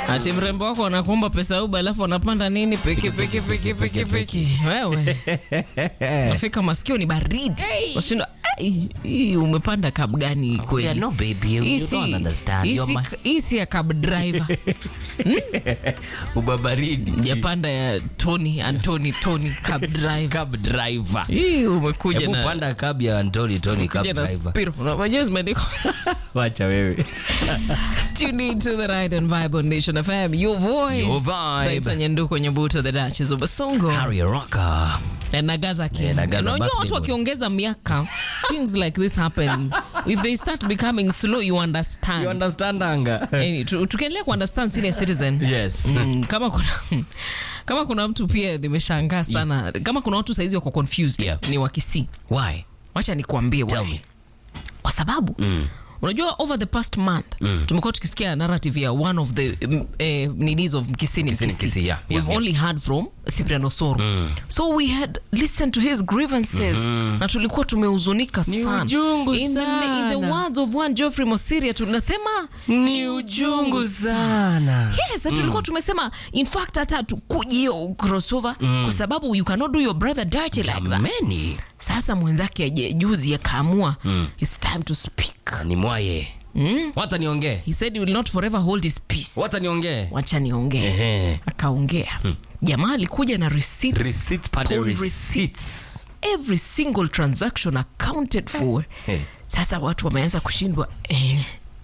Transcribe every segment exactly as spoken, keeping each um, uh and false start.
Ati mrembo wako anakuomba pesa Uber alafu anapanda nini piki piki piki piki piki. Wewe. Unafika masikio ni baridi. Unashinda hii umepanda cab gani kweli? Yeah, no baby, you, you don't understand. You're my... Hii si ya cab driver. Uber baridi. Japanda ya Tony, Anthony, Tony cab driver. Cab driver. Hii umekuja Ebu na panda cab ya Anthony, Tony cab driver. Spiro. Unajua zimeandikwa. Wacha wewe. Tune in to the Ride and Vibe on Nation F M. Your voice. Your vibe. Naitwa Nyanduko Nyabuto, the Duchess of Basongo. Harry Rocker. And Nagaza King. Yeah, Nagaza Unajua watu wakiongeza miaka, things like this happen. If they start becoming slow, you understand. You understand anga. Any, tukiendelea ku understand senior citizen. Yes. Mm, kama kuna kama kuna mtu pia nimeshangaa sana. Yeah. Kama kuna watu saizi wako confused, yeah, ni wakisi. Why? Wacha nikwambie why. Kwa sababu mm. unajua over the past month mm. tumekuwa tukisikia narrative ya one of the um, eh, needs of Mkisini Mkisi, Mkisi, yeah, we've yeah, only yeah. heard from Cyprian Osoro mm. so we had listened to his grievances mm-hmm. na tulikuwa tumehuzunika sana. Ni ujungu in sana. The, in the words of one Geoffrey Mosiria tunasema ni ujungu sana. Yes, mm. tulikuwa tumesema in fact hata tukuji hiyo crossover mm. kwa sababu you cannot do your brother dirty like that. Many. Sasa mwenzake juzi akaamua mm. it's time to speak. Ni mwaye. Mm? Wacha niongee. He said he will not forever hold his peace. Wacha niongee. Wacha niongee. Akaongea. Hmm. Jamaa alikuja na receipts. Receipts pale receipts. Every single transaction accounted for. Hey. Sasa watu wameanza kushindwa. Eh.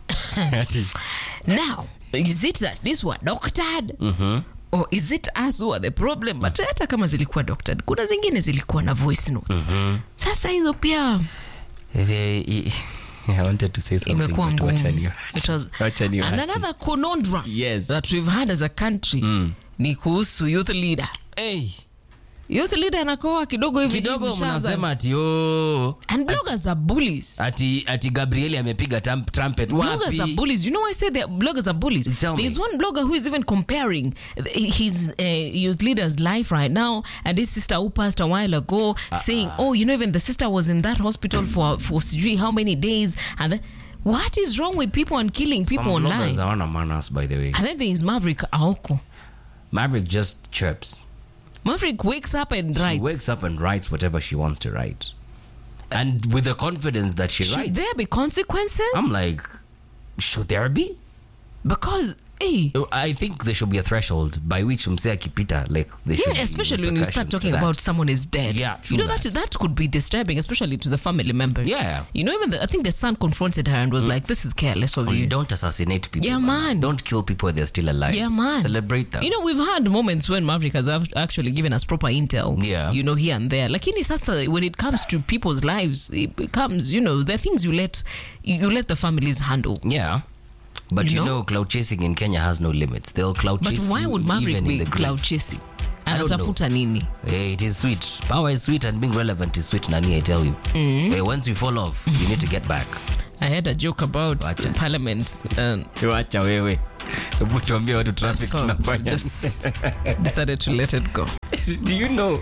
Now, is it that this were doctored? Mhm. Or is it us who are the problem? But hata kama zilikuwa doctored, kuna zingine zilikuwa na voice notes. Mm-hmm. Sasa hizo pia they I wanted to say something. It was and another conundrum yes. that we've had as a country mm. ni kuhusu youth leader. Hey. Youth leader anakoa kidogo hivi kidogo mnasema ati oh and bloggers are bullies. Ati ati Gabriel amepiga trumpet wapi? Bloggers are bullies. You know why I say that bloggers are bullies? Tell There's me. one blogger who is even comparing his uh, youth leader's life right now and his sister who passed a while ago uh-uh. saying, oh, you know, even the sister was in that hospital for for how many days and then, what is wrong with people and killing people Some online? Some bloggers are manners, by the way. And then there is Maverick Aoko. Maverick just chirps. Maverick wakes up and writes. She wakes up and writes whatever she wants to write. And with the confidence that she should writes. Should there be consequences? I'm like, should there be? Because, hey. I think there should be a threshold by which Msea Kipita, like, they should yeah, especially when you start talking about someone is dead. Yeah, you know, that. that that could be disturbing, especially to the family members. Yeah. You know, even the, I think the son confronted her and was mm. like, this is careless of oh, you. Don't assassinate people. Yeah, man. man. Don't kill people if they're still alive. Yeah, man. Celebrate them. You know, we've had moments when Maverick has actually given us proper intel. Yeah. You know, here and there. Like, in Sasa, when it comes to people's lives, it becomes, you know, there are things you let, you let the families handle. Yeah. But you, you know? know, cloud chasing in Kenya has no limits. They'll cloud chase. But why would Maverick be cloud chasing? Anatafuta nini? Hey, it is sweet. Power is sweet and being relevant is sweet, Nani, I tell you. Mm-hmm. Hey, once you fall off, you need to get back. I had a joke about Wacha. Parliament. And Wacha wewe. Hebu tuambie watu traffic tunafanya. Just decided to let it go. Do you know?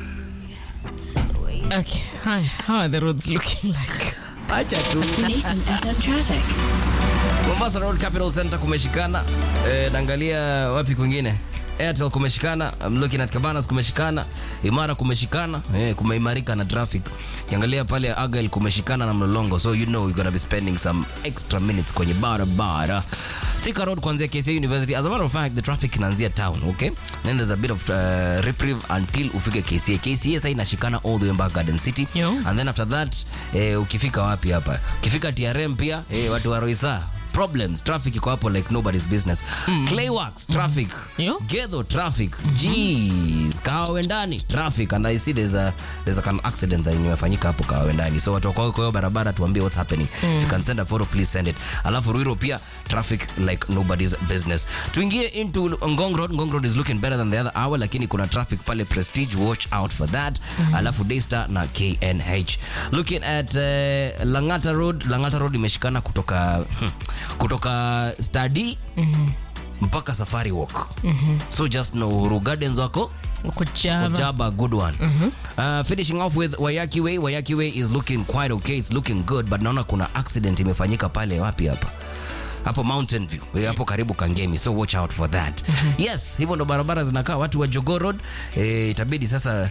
Okay. Hi. How are the roads looking like? Acha tu. Nation F M traffic. Mombasa Road Capital Center kumeshikana. Eh, naangalia wapi kwingine? Airtel kumeshikana. I'm looking at Cabanas kumeshikana. Imara kumeshikana. Eh, kumeimarika na traffic. Kiangalia pale Agail kumeshikana na Mlolongo. So you know we're going to be spending some extra minutes kwenye barabara. Thika Road kuanzia K C A University. As a matter of fact, the traffic inaanzia town, okay? Then there's a bit of uh, reprieve until ufike K C A. K C A sasa inashikana all the way back Garden City. Yo. And then after that, eh, ukifika wapi hapa? Ukifika T R M pia, eh, watu wa Roisa. Problems, traffic iko hapo like nobody's business. Mm. Clayworks, traffic. Mm. Ghetto, traffic. Mm-hmm. Jeez, Kawendani, traffic. And I see there's a there's a an accident that imefanyika hapo Kawendani. So watu wako kwa barabara tuambie what's happening. Mm. If you can send a photo, please send it. Alafu Ruiru pia, traffic like nobody's business. Tuingie into Ngong Road. Ngong Road is looking better than the other hour, lakini kuna traffic pale Prestige, watch out for that. Mm-hmm. Alafu Daystar na K N H. Looking at uh, Langata Road. Langata Road imeshikana kutoka hmm, kutoka study mm-hmm. mpaka Safari Walk. Mm-hmm. So just know Uhuru Gardens wako Kujaba. Kujaba, good one. Mm-hmm. Uh, finishing off with Wayaki Way. Wayaki Way is looking quite okay. It's looking good, but naona kuna accident imefanyika pale wapi hapa. hapo Mountain View, eh, hapo karibu Kangemi, so watch out for that. Mm-hmm. Yes, hivyo ndo barabara zinakaa watu wa Jogoo Road. Eh, itabidi sasa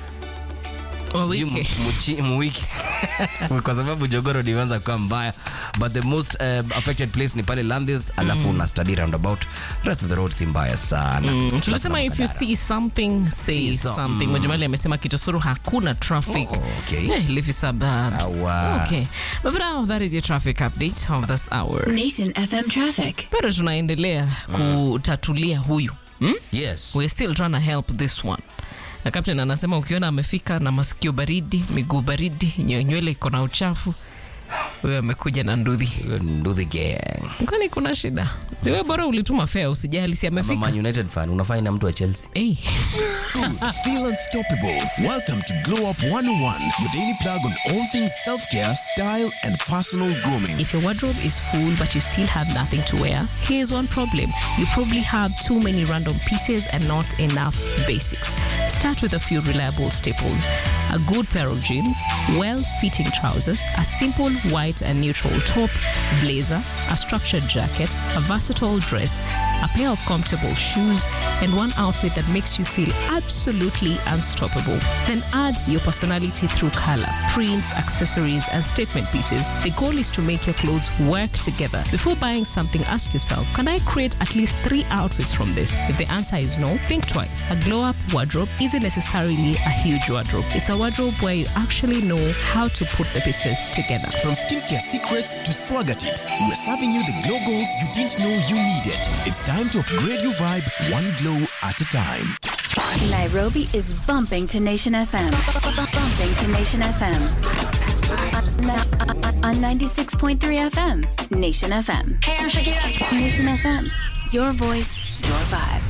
Wiki. Mwiki kwa sababu Jogoo Road imeanza kuwa mbaya, but the most uh, affected place ni pale Landis, alafu mm. na study roundabout. Rest of the road si mbaya sana. Mm. Tulisema if you see something say so, something. mm. Mjumali amesema Kitosuru hakuna traffic. Oh, okay. Eh, Leafy suburbs. Sawa. Okay. But for now, that is your traffic update of this hour. Nation F M traffic. Pero tunaendelea kutatulia huyu. Hmm? Yes. We're still trying to help this one. Na captain anasema ukiona amefika na masikio baridi, miguu baridi, nywele iko na uchafu, wewe amekuja na ndudhi. Ndudhi gang. Kwani kuna shida? Wewe bora ulituma fare usijali, si amefika. Man United fan unafanya na mtu wa Chelsea. Hey. Feel unstoppable. Welcome to Glow Up one oh one, your daily plug on all things self-care, style and personal grooming. If your wardrobe is full but you still have nothing to wear, here's one problem. You probably have too many random pieces and not enough basics. Start with a few reliable staples. A good pair of jeans, well-fitting trousers, a simple white and neutral top, blazer, a structured jacket, a versatile dress, a pair of comfortable shoes, and one outfit that makes you feel absolutely unstoppable. Then add your personality through color, prints, accessories, and statement pieces. The goal is to make your clothes work together. Before buying something, ask yourself, can I create at least three outfits from this? If the answer is no, think twice. A glow-up wardrobe isn't necessarily a huge wardrobe. It's a wardrobe where you actually know how to put the pieces together. From skincare secrets to swagger tips, we're serving you the glow goals you didn't know you needed. It's time to upgrade your vibe one glow at a time. Nairobi is bumping to Nation F M. Bumping to Nation F M. On ninety-six point three F M. Nation F M. Hey, I'm Shakira. Nation F M. Your voice, your vibe.